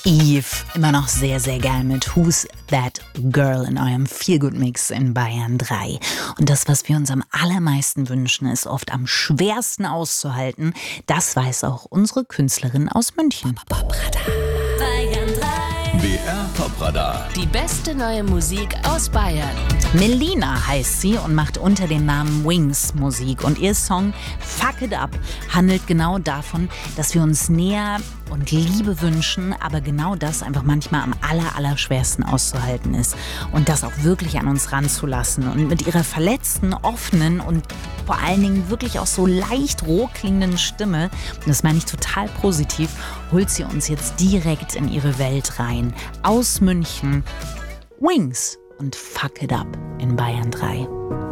Eve, immer noch sehr, sehr geil mit Who's That Girl in eurem Feel-Good-Mix in Bayern 3. Und das, was wir uns am allermeisten wünschen, ist oft am schwersten auszuhalten. Das weiß auch unsere Künstlerin aus München. Bayern 3. BR Popradar. Die beste neue Musik aus Bayern. Melina heißt sie und macht unter dem Namen Wings Musik. Und ihr Song Fuck It Up handelt genau davon, dass wir uns Nähe und Liebe wünschen, aber genau das einfach manchmal am allerschwersten auszuhalten ist. Und das auch wirklich an uns ranzulassen. Und mit ihrer verletzten, offenen und vor allen Dingen wirklich auch so leicht roh klingenden Stimme, und das meine ich total positiv, holt sie uns jetzt direkt in ihre Welt rein. Aus München, Wings und Fuck It Up in Bayern 3.